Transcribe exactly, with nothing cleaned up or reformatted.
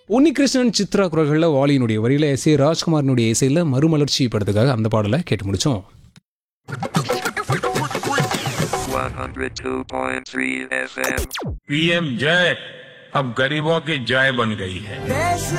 உன்னிகிருஷ்ணன் சித்ரா குரல்களில் வாலியினுடைய வரியில S A ராஜ்குமாரினுடைய இசையில் மறுமலர்ச்சி படத்துக்காக அந்த பாடலை கேட்டு முடிச்சோம். one oh two point three F M PM जय अब गरीबों की जय बन गई है.